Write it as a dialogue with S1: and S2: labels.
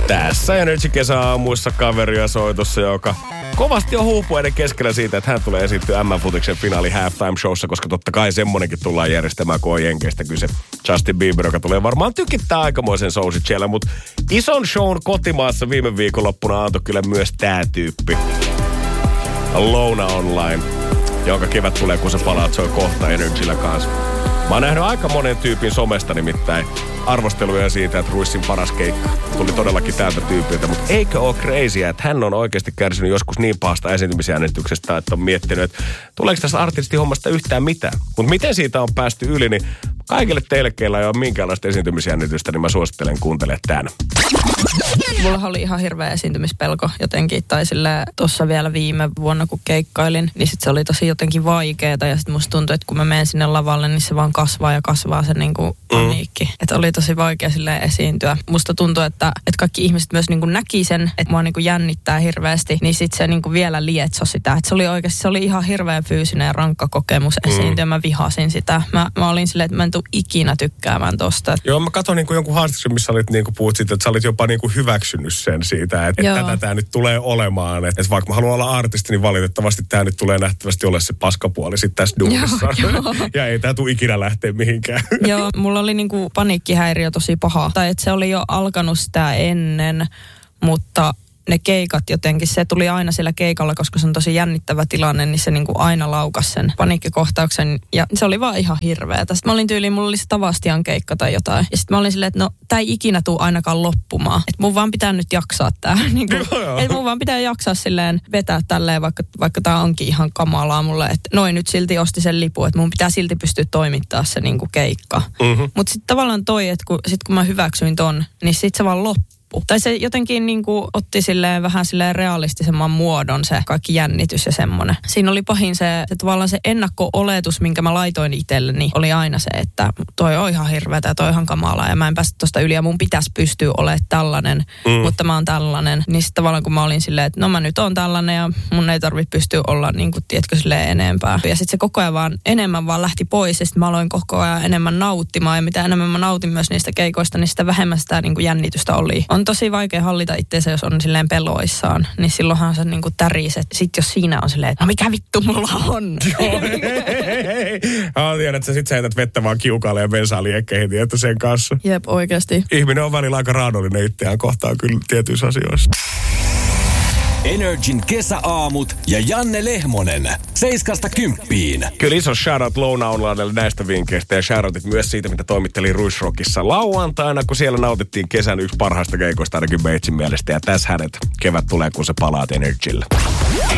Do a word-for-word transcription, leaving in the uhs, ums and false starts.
S1: Tässä Energy kesäaamuissa kaveria soitossa, joka kovasti on huupueiden keskellä siitä, että hän tulee esiintyä M M-futiksen finaali halftime showssa, koska totta kai semmonenkin tullaan järjestämään, kun on jenkeistä kyse. Justin Bieber, joka tulee varmaan tykittää aikamoisen sousit siellä, mutta ison shown kotimaassa viime viikonloppuna antoi kyllä myös tää tyyppi. Louna Online, jonka kevät tulee, kun sä palaat, soi kohta Energyllä kanssa. Mä oon nähnyt aika monen tyypin somesta nimittäin arvosteluja siitä, että Ruissin paras keikka tuli todellakin tältä tyypiltä, mutta eikö ole crazyä, että hän on oikeasti kärsinyt joskus niin pahasta esiintymisjännityksestä, että on miettinyt, että tuleeko tästä artistihommasta yhtään mitään. Mutta miten siitä on päästy yli, niin kaikille teille, keillä ei ole minkäänlaista esiintymisjännitystä, niin mä suosittelen kuuntelemaan tämän.
S2: Mulla oli ihan hirveä esiintymispelko jotenkin, tai silleen tuossa vielä viime vuonna, kun keikkailin, niin sit se oli tosi jotenkin vaikeeta, ja sit musta tuntui, että kun mä menen sinne lavalle, niin se vaan kasvaa ja kasvaa se niinku paniikki. Mm. Että oli tosi vaikea silleen esiintyä. Musta tuntui, että, että kaikki ihmiset myös niinku näki sen, että mua niinku jännittää hirveästi, niin sit se niinku vielä lietsoi sitä. Että se oli oikeasti, se oli ihan hirveän fyysinen ja rankka kokemus esiintyä. Mm. Mä vihasin sitä. Mä, mä olin silleen, että mä en tule ikinä tykkäämään tosta.
S1: Joo, mä katsoin niinku jonkun haastattelun, missä olit niinku puhut siitä, että sä olit jopa niinku hyväksynyt sen siitä, että Joo. tätä tää nyt tulee olemaan. Että vaikka mä haluan olla artisti, niin valitettavasti tää nyt tulee nähtävästi ole se paskapuoli sitten tässä duunissa. Joo, ja ei tää tule ikinä lähteä mihinkään.
S2: Joo, mulla oli niinku paniikkihäiriö tosi paha. Tai että se oli jo alkanut sitä ennen, mutta ne keikat jotenkin, se tuli aina siellä keikalla, koska se on tosi jännittävä tilanne, niin se niinku aina laukasi sen paniikkikohtauksen. Ja se oli vaan ihan hirveetä. Sitten mä olin tyyliin, mulla oli se Tavastian keikka tai jotain. Ja sitten mä olin silleen, että no, tää ei ikinä tule ainakaan loppumaan. Että mun vaan pitää nyt jaksaa tää. Niinku, että mun vaan pitää jaksaa silleen vetää tälleen, vaikka, vaikka tää onkin ihan kamalaa mulle. Että noin nyt silti osti sen lipun, että mun pitää silti pystyä toimittaa se niinku keikka. Mm-hmm. Mutta sitten tavallaan toi, että kun, sit kun mä hyväksyin ton, niin sit se vaan loppui. Tai se jotenkin niin kuin otti silleen vähän silleen realistisemman muodon se kaikki jännitys ja semmoinen. Siinä oli pahin se, että tavallaan se ennakko-oletus, minkä mä laitoin itselleni, oli aina se, että toi on ihan hirveätä ja toi on ihan kamalaa ja mä en päästä tosta yli ja mun pitäisi pystyä olemaan tällainen, mm. mutta mä oon tällainen. Niin sitten tavallaan kun mä olin silleen, että no mä nyt oon tällainen ja mun ei tarvitse pystyä olla niin kuin, tiedätkö, silleen enempää. Ja sitten se koko ajan vaan enemmän vaan lähti pois ja sitten mä aloin koko ajan enemmän nauttimaan ja mitä enemmän mä nautin myös niistä keikoista, niin sitä vähemmän sitä niin kuin jännitystä oli. On tosi vaikea hallita itseensä, jos on silleen peloissaan. Niin silloinhan se niinku tärisee. Sitten jos siinä on silleen, että no mikä vittu mulla on?
S1: Joo, hei, hei, hei. Mä tiedän, että sä sit sä heität vettä vaan kiukaalle ja bensaa liekkeihin tietty sen kanssa.
S2: Jep, oikeasti.
S1: Ihminen on välillä aika raadollinen itseään kohtaan kyllä tietyissä asioissa.
S3: Energin kesäaamut ja Janne Lehmonen. Seiskasta kymppiin.
S1: Kyllä iso shoutout Louna Onlinelle näistä vinkkeistä ja shoutoutit myös siitä, mitä toimitteli Ruisrockissa lauantaina, kun siellä nautittiin kesän yksi parhaista keikoista ainakin Beitsin mielestä. Ja tässä hänet. Kevät tulee, kun sä palaat Energylle.